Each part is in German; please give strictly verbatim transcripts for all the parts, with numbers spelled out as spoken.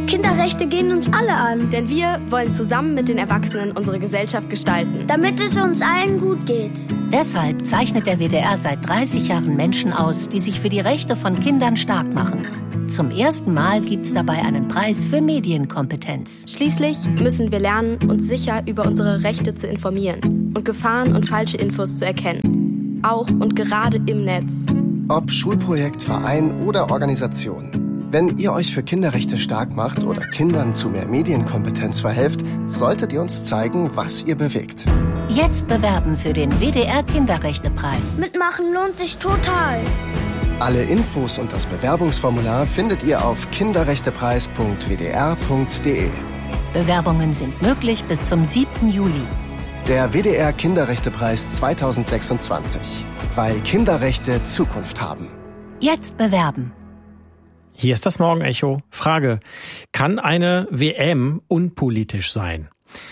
Kinderrechte gehen uns alle an. Denn wir wollen zusammen mit den Erwachsenen unsere Gesellschaft gestalten. Damit es uns allen gut geht. Deshalb zeichnet der W D R seit dreißig Jahren Menschen aus, die sich für die Rechte von Kindern stark machen. Zum ersten Mal gibt's dabei einen Preis für Medienkompetenz. Schließlich müssen wir lernen, uns sicher über unsere Rechte zu informieren und Gefahren und falsche Infos zu erkennen. Auch und gerade im Netz. Ob Schulprojekt, Verein oder Organisation. Wenn ihr euch für Kinderrechte stark macht oder Kindern zu mehr Medienkompetenz verhelft, solltet ihr uns zeigen, was ihr bewegt. Jetzt bewerben für den W D R Kinderrechtepreis. Mitmachen lohnt sich total. Alle Infos und das Bewerbungsformular findet ihr auf kinderrechtepreis punkt w d r punkt d e. Bewerbungen sind möglich bis zum siebten Juli. Der W D R Kinderrechtepreis zweitausendsechsundzwanzig. Weil Kinderrechte Zukunft haben. Jetzt bewerben. Hier ist das Morgenecho. Frage: Kann eine W M unpolitisch sein?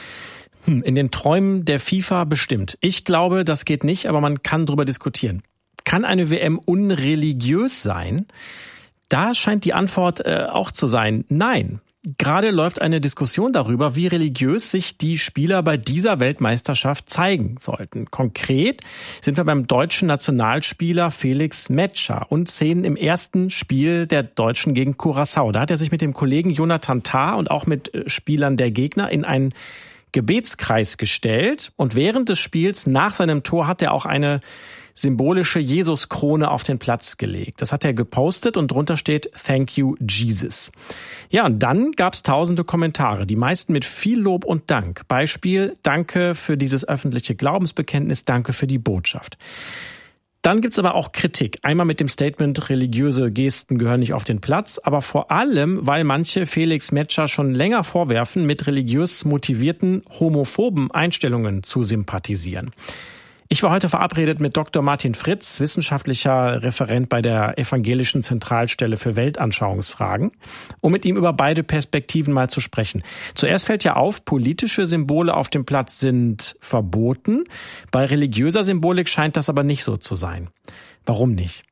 Hm, in den Träumen der FIFA bestimmt. Ich glaube, das geht nicht, aber man kann drüber diskutieren. Kann eine W M unreligiös sein? Da scheint die Antwort äh, auch zu sein: Nein. Gerade läuft eine Diskussion darüber, wie religiös sich die Spieler bei dieser Weltmeisterschaft zeigen sollten. Konkret sind wir beim deutschen Nationalspieler Felix Metscher und Szenen im ersten Spiel der Deutschen gegen Curaçao. Da hat er sich mit dem Kollegen Jonathan Tah und auch mit Spielern der Gegner in einen Gebetskreis gestellt. Und während des Spiels nach seinem Tor hat er auch eine symbolische Jesuskrone auf den Platz gelegt. Das hat er gepostet und drunter steht "Thank you, Jesus". Ja, und dann gab's tausende Kommentare, die meisten mit viel Lob und Dank. Beispiel: Danke für dieses öffentliche Glaubensbekenntnis, danke für die Botschaft. Dann gibt's aber auch Kritik. Einmal mit dem Statement, religiöse Gesten gehören nicht auf den Platz, aber vor allem, weil manche Felix Metscher schon länger vorwerfen, mit religiös motivierten homophoben Einstellungen zu sympathisieren. Ich war heute verabredet mit Doktor Martin Fritz, wissenschaftlicher Referent bei der Evangelischen Zentralstelle für Weltanschauungsfragen, um mit ihm über beide Perspektiven mal zu sprechen. Zuerst fällt ja auf, politische Symbole auf dem Platz sind verboten. Bei religiöser Symbolik scheint das aber nicht so zu sein. Warum nicht?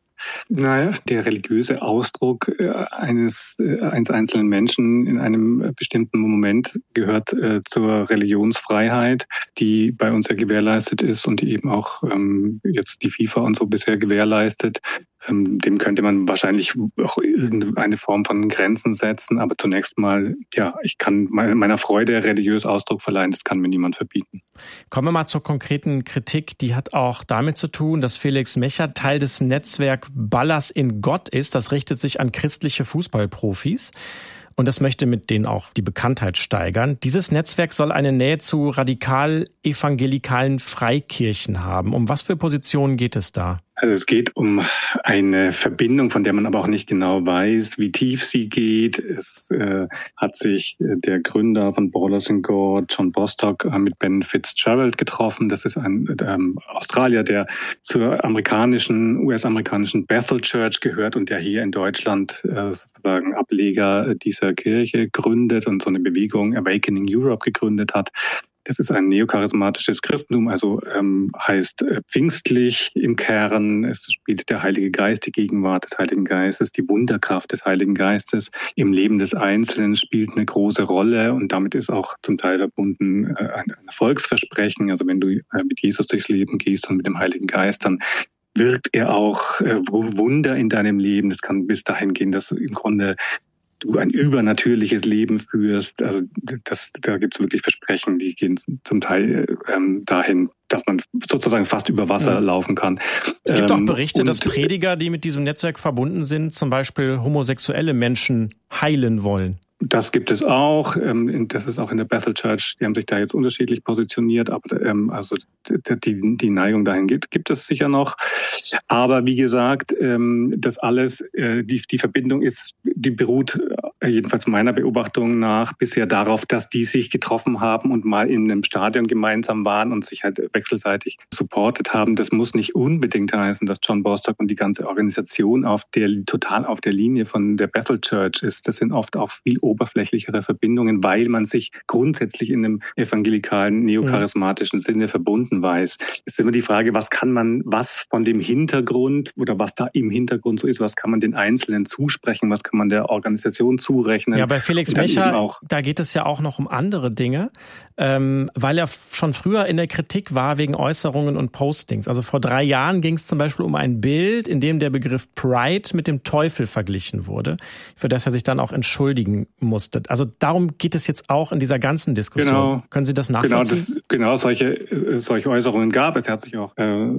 Naja, der religiöse Ausdruck eines, eines einzelnen Menschen in einem bestimmten Moment gehört äh, zur Religionsfreiheit, die bei uns ja gewährleistet ist und die eben auch ähm, jetzt die FIFA und so bisher gewährleistet. Ähm, dem könnte man wahrscheinlich auch irgendeine Form von Grenzen setzen, aber zunächst mal, ja, ich kann meiner Freude religiös Ausdruck verleihen, das kann mir niemand verbieten. Kommen wir mal zur konkreten Kritik, die hat auch damit zu tun, dass Felix Metscher Teil des Netzwerks Ballers in Gott ist. Das richtet sich an christliche Fußballprofis. Und das möchte mit denen auch die Bekanntheit steigern. Dieses Netzwerk soll eine Nähe zu radikal-evangelikalen Freikirchen haben. Um was für Positionen geht es da? Also es geht um eine Verbindung, von der man aber auch nicht genau weiß, wie tief sie geht. Es äh, hat sich der Gründer von Ballers in God, John Bostock, äh, mit Ben Fitzgerald getroffen. Das ist ein ähm, Australier, der zur amerikanischen, U S-amerikanischen Bethel Church gehört und der hier in Deutschland äh, sozusagen Ableger dieser Kirche gründet und so eine Bewegung Awakening Europe gegründet hat. Das ist ein neocharismatisches Christentum, also ähm, heißt äh, pfingstlich im Kern. Es spielt der Heilige Geist, die Gegenwart des Heiligen Geistes, die Wunderkraft des Heiligen Geistes im Leben des Einzelnen spielt eine große Rolle und damit ist auch zum Teil verbunden äh, ein Erfolgsversprechen. Also wenn du äh, mit Jesus durchs Leben gehst und mit dem Heiligen Geist, dann wirkt er auch äh, Wunder in deinem Leben. Das kann bis dahin gehen, dass du im Grunde du ein übernatürliches Leben führst. Also das, da gibt es wirklich Versprechen, die gehen zum Teil ähm, dahin, dass man sozusagen fast über Wasser ja. laufen kann. Es gibt ähm, auch Berichte, und, dass Prediger, die mit diesem Netzwerk verbunden sind, zum Beispiel homosexuelle Menschen heilen wollen. Das gibt es auch. Das ist auch in der Bethel Church. Die haben sich da jetzt unterschiedlich positioniert, aber also die, die Neigung dahin gibt, gibt es sicher noch. Aber wie gesagt, das alles, die, die Verbindung ist, die beruht jedenfalls meiner Beobachtung nach bisher darauf, dass die sich getroffen haben und mal in einem Stadion gemeinsam waren und sich halt wechselseitig supportet haben. Das muss nicht unbedingt heißen, dass John Bostock und die ganze Organisation auf der total auf der Linie von der Bethel Church ist. Das sind oft auch viel oberflächlichere Verbindungen, weil man sich grundsätzlich in einem evangelikalen, neocharismatischen mhm. Sinne verbunden weiß. Es ist immer die Frage, was kann man, was von dem Hintergrund oder was da im Hintergrund so ist, was kann man den Einzelnen zusprechen, was kann man der Organisation zusprechen, zurechnen. Ja, bei Felix Mecher, da geht es ja auch noch um andere Dinge, ähm, weil er schon früher in der Kritik war wegen Äußerungen und Postings. Also vor drei Jahren ging es zum Beispiel um ein Bild, in dem der Begriff Pride mit dem Teufel verglichen wurde, für das er sich dann auch entschuldigen musste. Also darum geht es jetzt auch in dieser ganzen Diskussion. Genau. Können Sie das nachvollziehen? Genau, das, genau solche, solche Äußerungen gab es. Er hat sich auch äh,